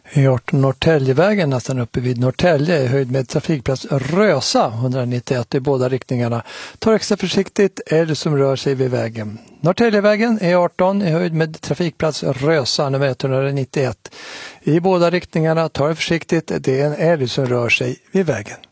E18 Norrtäljevägen nästan uppe vid Norrtälje i höjd med trafikplats Rösa 191 i båda riktningarna. Ta extra försiktigt eller som rör sig vid vägen. Norrtäljevägen E18 i höjd med trafikplats Rösa nummer 191. I båda riktningarna ta det försiktigt, det är en älg som rör sig vid vägen.